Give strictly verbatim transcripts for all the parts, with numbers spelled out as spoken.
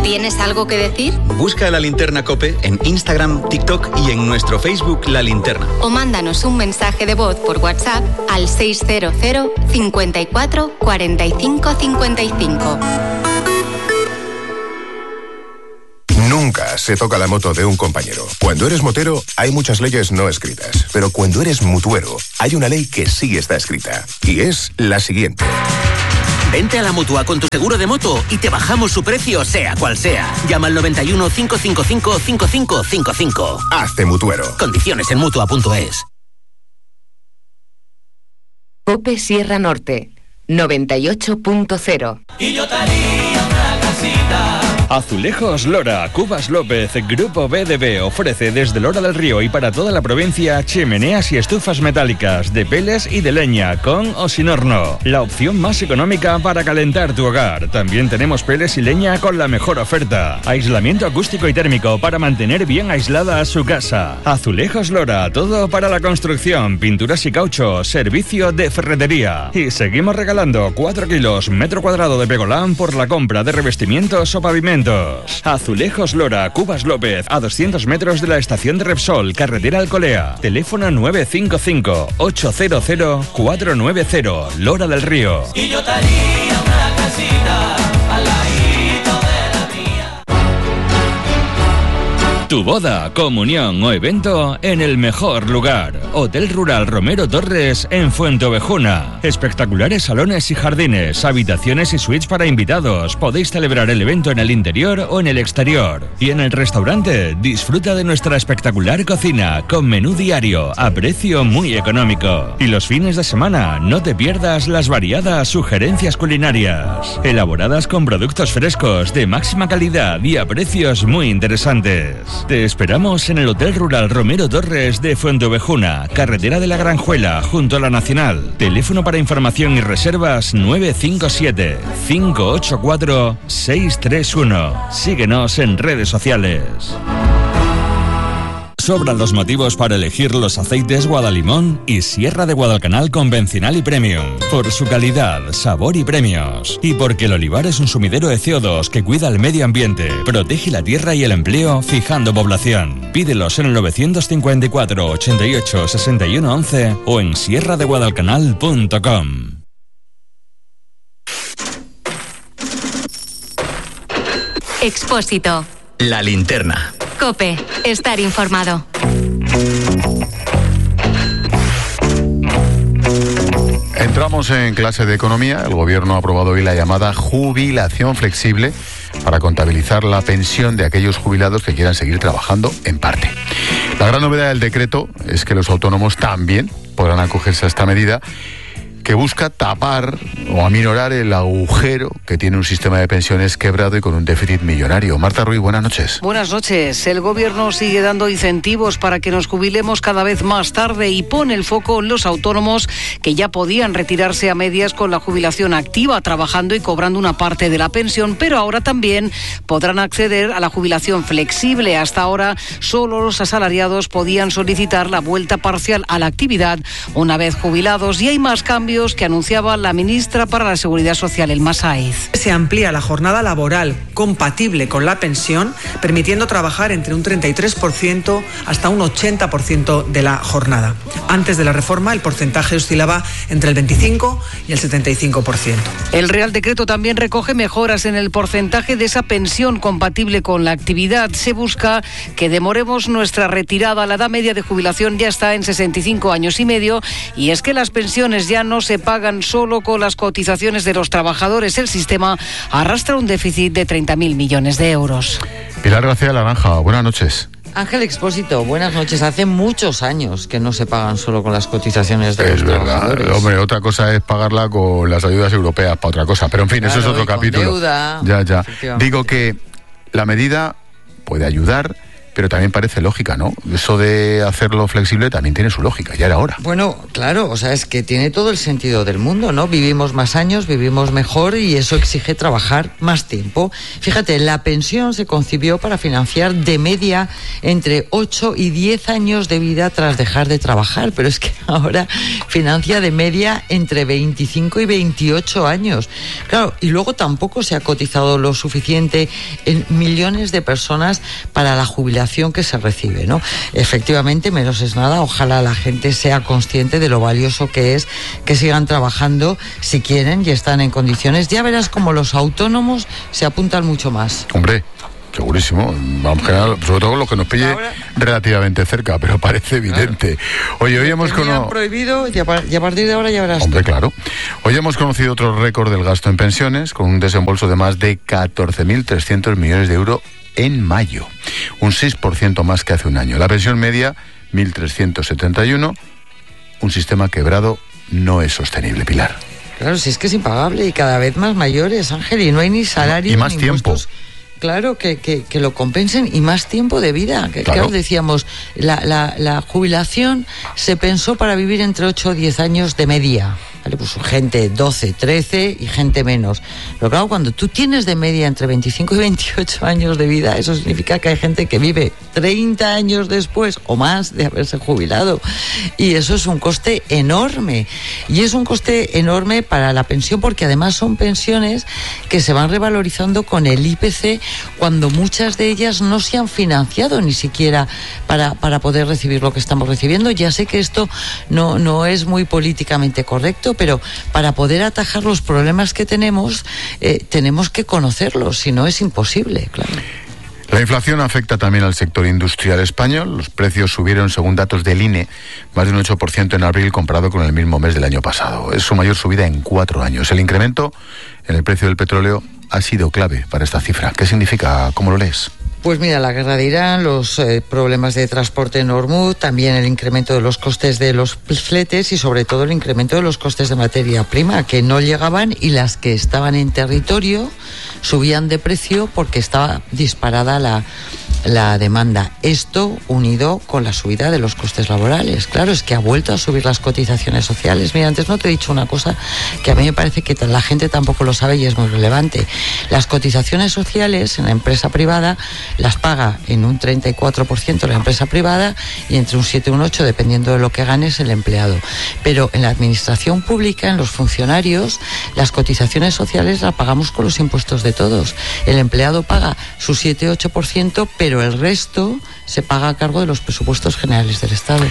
¿Tienes algo que decir? Busca La Linterna COPE en Instagram, TikTok y en nuestro Facebook La Linterna. O mándanos un mensaje de voz por WhatsApp al seiscientos cincuenta y cuatro cuarenta y cinco cincuenta y cinco. Nunca se toca la moto de un compañero. Cuando eres motero, hay muchas leyes no escritas. Pero cuando eres mutuero, hay una ley que sí está escrita. Y es la siguiente. Vente a la Mutua con tu seguro de moto y te bajamos su precio, sea cual sea. Llama al noventa y uno, cinco cinco cinco, cinco cinco cinco cinco. Hazte mutuero. Condiciones en mutua punto es. COPE Sierra Norte, noventa y ocho punto cero. Y yo te haría una casita. Azulejos Lora, Cubas López, Grupo B D B ofrece desde Lora del Río y para toda la provincia chimeneas y estufas metálicas de peles y de leña, con o sin horno. La opción más económica para calentar tu hogar. También tenemos peles y leña con la mejor oferta. Aislamiento acústico y térmico para mantener bien aislada su casa. Azulejos Lora, todo para la construcción, pinturas y caucho, servicio de ferretería. Y seguimos regalando cuatro kilos metro cuadrado de pegolán por la compra de revestimientos o pavimentos. Azulejos Lora, Cubas López, a doscientos metros de la estación de Repsol, carretera Alcolea. Teléfono nueve cinco cinco, ocho cero cero, cuatro nueve cero, Lora del Río. Y yo te haría una casita al ladito de la mía. Tu boda, comunión o evento en el mejor lugar. Hotel Rural Romero Torres en Fuenteovejuna. Espectaculares salones y jardines, habitaciones y suites para invitados. Podéis celebrar el evento en el interior o en el exterior. Y en el restaurante, disfruta de nuestra espectacular cocina con menú diario a precio muy económico. Y los fines de semana, no te pierdas las variadas sugerencias culinarias, elaboradas con productos frescos de máxima calidad y a precios muy interesantes. Te esperamos en el Hotel Rural Romero Torres de Fuenteovejuna, carretera de la Granjuela, junto a la Nacional. Teléfono para información y reservas nueve cinco siete, cinco ocho cuatro, seis tres uno. Síguenos en redes sociales. Sobran los motivos para elegir los aceites Guadalimón y Sierra de Guadalcanal convencional y premium. Por su calidad, sabor y premios. Y porque el olivar es un sumidero de C O dos que cuida el medio ambiente, protege la tierra y el empleo, fijando población. Pídelos en el novecientos cincuenta y cuatro, ochenta y ocho, sesenta y uno once o en sierra de guadalcanal punto com. Expósito. La Linterna. COPE. Estar informado. Entramos en clase de economía. El gobierno ha aprobado hoy la llamada jubilación flexible para contabilizar la pensión de aquellos jubilados que quieran seguir trabajando en parte. La gran novedad del decreto es que los autónomos también podrán acogerse a esta medida, que busca tapar o aminorar el agujero que tiene un sistema de pensiones quebrado y con un déficit millonario. Marta Ruiz, buenas noches. Buenas noches. El gobierno sigue dando incentivos para que nos jubilemos cada vez más tarde y pone el foco en los autónomos que ya podían retirarse a medias con la jubilación activa, trabajando y cobrando una parte de la pensión, pero ahora también podrán acceder a la jubilación flexible. Hasta ahora solo los asalariados podían solicitar la vuelta parcial a la actividad una vez jubilados, y hay más cambios que anunciaba la ministra para la Seguridad Social, Elma Sáiz. Se amplía la jornada laboral compatible con la pensión, permitiendo trabajar entre un treinta y tres por ciento hasta un ochenta por ciento de la jornada. Antes de la reforma, el porcentaje oscilaba entre el veinticinco y el setenta y cinco por ciento. El Real Decreto también recoge mejoras en el porcentaje de esa pensión compatible con la actividad. Se busca que demoremos nuestra retirada. La edad media de jubilación ya está en sesenta y cinco años y medio, y es que las pensiones ya no se pagan solo con las cotizaciones de los trabajadores. El sistema arrastra un déficit de treinta mil millones de euros. Pilar García Laranja, buenas noches. Ángel Expósito, buenas noches. Hace muchos años que no se pagan solo con las cotizaciones de es los verdad. trabajadores. Hombre, otra cosa es pagarla con las ayudas europeas para otra cosa. Pero en fin, claro, eso es otro y con capítulo. deuda, ya, ya. Digo que la medida puede ayudar, pero también parece lógica, ¿no? Eso de hacerlo flexible también tiene su lógica, ya era hora. Bueno, claro, o sea, es que tiene todo el sentido del mundo, ¿no? Vivimos más años, vivimos mejor y eso exige trabajar más tiempo. Fíjate, la pensión se concibió para financiar de media entre ocho y diez años de vida tras dejar de trabajar, pero es que ahora financia de media entre veinticinco y veintiocho años. Claro, y luego tampoco se ha cotizado lo suficiente en millones de personas para la jubilación que se recibe, ¿no? Efectivamente, menos es nada, ojalá la gente sea consciente de lo valioso que es que sigan trabajando si quieren y están en condiciones. Ya verás como los autónomos se apuntan mucho más. Hombre, segurísimo, vamos a sobre todo lo que nos pille ahora, relativamente cerca, pero parece evidente. Claro. Oye, hoy hemos conocido prohibido y a, y a partir de ahora ya verás. Hombre, claro. Hoy hemos conocido otro récord del gasto en pensiones con un desembolso de más de catorce mil trescientos millones de euros en mayo, un seis por ciento más que hace un año. La pensión media mil trescientos setenta y uno, un sistema quebrado no es sostenible, Pilar. Claro, si es que es impagable y cada vez más mayores, Ángel, y no hay ni salario y más ni tiempo. Impuestos. Claro, que, que, que lo compensen y más tiempo de vida. Que, claro. Claro, decíamos, la, la, la jubilación se pensó para vivir entre ocho o diez años de media. ¿Vale? Pues gente doce, trece y gente menos. Pero claro, cuando tú tienes de media entre veinticinco y veintiocho años de vida, eso significa que hay gente que vive treinta años después o más de haberse jubilado. Y eso es un coste enorme. Y es un coste enorme para la pensión porque además son pensiones que se van revalorizando con el I P C cuando muchas de ellas no se han financiado ni siquiera para, para poder recibir lo que estamos recibiendo. Ya sé que esto no, no es muy políticamente correcto, pero para poder atajar los problemas que tenemos, eh, tenemos que conocerlos, si no es imposible, claro. La inflación afecta también al sector industrial español. Los precios subieron, según datos del I N E, más de un ocho por ciento en abril comparado con el mismo mes del año pasado. Es su mayor subida en cuatro años. El incremento en el precio del petróleo ha sido clave para esta cifra. ¿Qué significa? ¿Cómo lo lees? Pues mira, la guerra de Irán, los eh, problemas de transporte en Hormuz, también el incremento de los costes de los fletes y sobre todo el incremento de los costes de materia prima que no llegaban y las que estaban en territorio subían de precio porque estaba disparada la, la demanda. Esto unido con la subida de los costes laborales. Claro, es que ha vuelto a subir las cotizaciones sociales. Mira, antes no te he dicho una cosa que a mí me parece que la gente tampoco lo sabe y es muy relevante. Las cotizaciones sociales en la empresa privada las paga en un treinta y cuatro por ciento la empresa privada y entre un siete y un ocho, dependiendo de lo que ganes, el empleado. Pero en la administración pública, en los funcionarios, las cotizaciones sociales las pagamos con los impuestos de todos. El empleado paga su siete u ocho por ciento, pero el resto se paga a cargo de los presupuestos generales del Estado.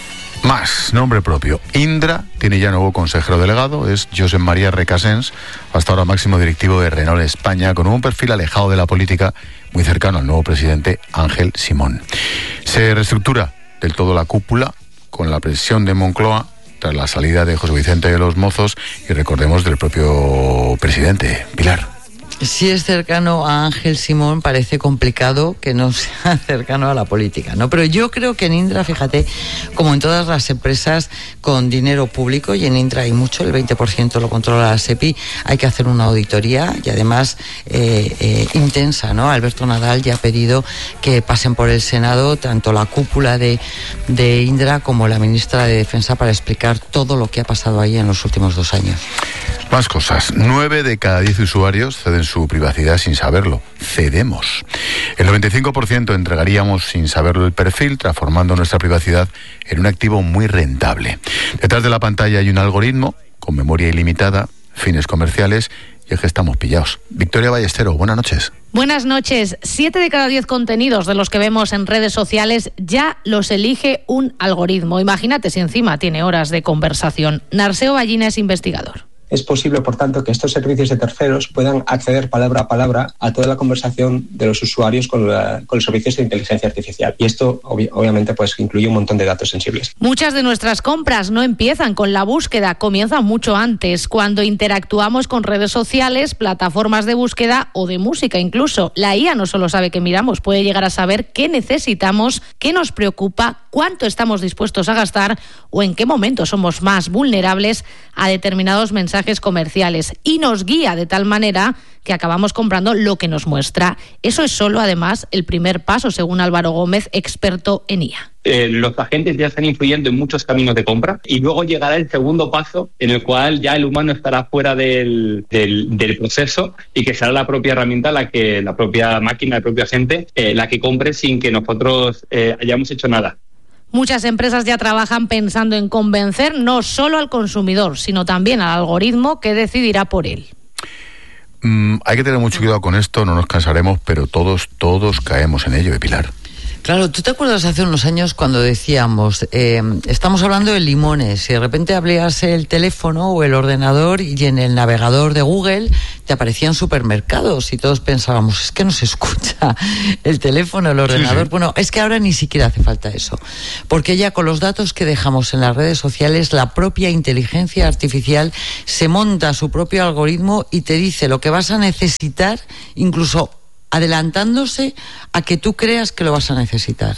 Más, nombre propio. Indra tiene ya nuevo consejero delegado, es Josep María Recasens, hasta ahora máximo directivo de Renault España, con un perfil alejado de la política, muy cercano al nuevo presidente Ángel Simón. Se reestructura del todo la cúpula con la presión de Moncloa tras la salida de José Vicente de los Mozos y recordemos del propio presidente, Pilar. Si es cercano a Ángel Simón, parece complicado que no sea cercano a la política, ¿no? Pero yo creo que en Indra, fíjate, como en todas las empresas con dinero público, y en Indra hay mucho, el veinte por ciento lo controla la SEPI, hay que hacer una auditoría y además eh, eh, intensa, ¿no? Alberto Nadal ya ha pedido que pasen por el Senado tanto la cúpula de, de Indra como la ministra de Defensa para explicar todo lo que ha pasado ahí en los últimos dos años. Más cosas. Nueve de cada diez usuarios ceden su privacidad sin saberlo. Cedemos. El noventa y cinco por ciento entregaríamos sin saberlo el perfil, transformando nuestra privacidad en un activo muy rentable. Detrás de la pantalla hay un algoritmo con memoria ilimitada, fines comerciales, y es que estamos pillados. Victoria Ballestero, buenas noches. Buenas noches. Siete de cada diez contenidos de los que vemos en redes sociales ya los elige un algoritmo. Imagínate si encima tiene horas de conversación. Narseo Ballina es investigador. Es posible, por tanto, que estos servicios de terceros puedan acceder palabra a palabra a toda la conversación de los usuarios con, la, con los servicios de inteligencia artificial. Y esto, obvi- obviamente, pues incluye un montón de datos sensibles. Muchas de nuestras compras no empiezan con la búsqueda, comienzan mucho antes, cuando interactuamos con redes sociales, plataformas de búsqueda o de música incluso. La I A no solo sabe qué miramos, puede llegar a saber qué necesitamos, qué nos preocupa, cuánto estamos dispuestos a gastar o en qué momento somos más vulnerables a determinados mensajes mensajes comerciales y nos guía de tal manera que acabamos comprando lo que nos muestra. Eso es solo, además, el primer paso, según Álvaro Gómez, experto en I A. Eh, los agentes ya están influyendo en muchos caminos de compra y luego llegará el segundo paso en el cual ya el humano estará fuera del, del, del proceso y que será la propia herramienta, la que la propia máquina, el propio agente, eh, la que compre sin que nosotros eh, hayamos hecho nada. Muchas empresas ya trabajan pensando en convencer no solo al consumidor, sino también al algoritmo que decidirá por él. Mm, hay que tener mucho cuidado con esto, no nos cansaremos, pero todos, todos caemos en ello, ¿eh, Pilar? Claro, ¿tú te acuerdas hace unos años cuando decíamos, eh, estamos hablando de limones, y de repente abrías el teléfono o el ordenador y en el navegador de Google te aparecían supermercados y todos pensábamos, es que no se escucha el teléfono, el ordenador? Sí, sí. Bueno, es que ahora ni siquiera hace falta eso, porque ya con los datos que dejamos en las redes sociales, la propia inteligencia artificial se monta su propio algoritmo y te dice lo que vas a necesitar, incluso adelantándose a que tú creas que lo vas a necesitar.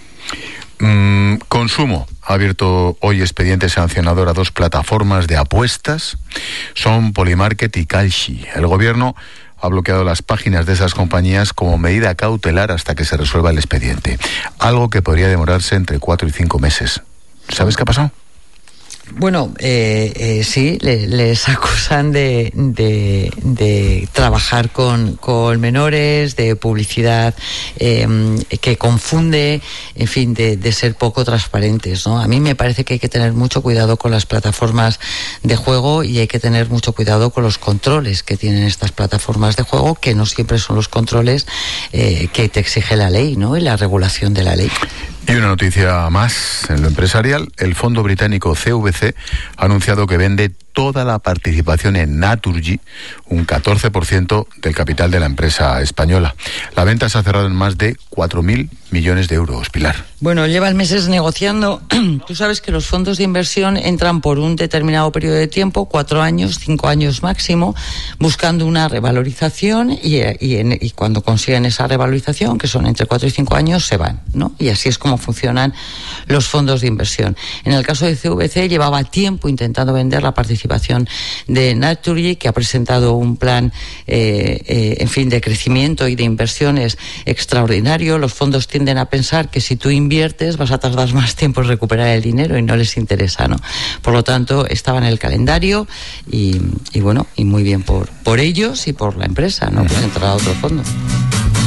Mm, consumo ha abierto hoy expediente sancionador a dos plataformas de apuestas, son Polymarket y Kalshi. El gobierno ha bloqueado las páginas de esas compañías como medida cautelar hasta que se resuelva el expediente, algo que podría demorarse entre cuatro y cinco meses. ¿Sabes qué ha pasado? Bueno, eh, eh, sí, le, les acusan de, de, de trabajar con, con menores, de publicidad eh, que confunde, en fin, de, de ser poco transparentes, ¿no? A mí me parece que hay que tener mucho cuidado con las plataformas de juego y hay que tener mucho cuidado con los controles que tienen estas plataformas de juego, que no siempre son los controles eh, que te exige la ley, ¿no? Y la regulación de la ley. Y una noticia más en lo empresarial. El fondo británico C V C ha anunciado que vende toda la participación en Naturgy, un catorce por ciento del capital de la empresa española. La venta se ha cerrado en más de cuatro mil millones de euros, Pilar. Bueno, llevan meses negociando. Tú sabes que los fondos de inversión entran por un determinado periodo de tiempo, cuatro años, cinco años máximo, buscando una revalorización y, y, en, y cuando consiguen esa revalorización, que son entre cuatro y cinco años, se van, ¿no? Y así es como funcionan los fondos de inversión. En el caso de C V C llevaba tiempo intentando vender la participación de Naturgy, que ha presentado un plan, eh, eh, en fin, de crecimiento y de inversiones extraordinario. Los fondos tienden a pensar que si tú inviertes vas a tardar más tiempo en recuperar el dinero y no les interesa, ¿no? Por lo tanto, estaba en el calendario y, y bueno, y muy bien por, por ellos y por la empresa, ¿no? Pues entrar a otro fondo.